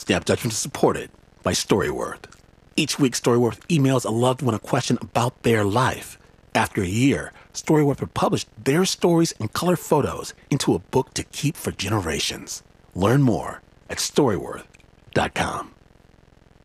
Snap Judgment is supported by Storyworth. Each week, Storyworth emails a loved one a question about their life. After a year, Storyworth will publish their stories and color photos into a book to keep for generations. Learn more at Storyworth.com.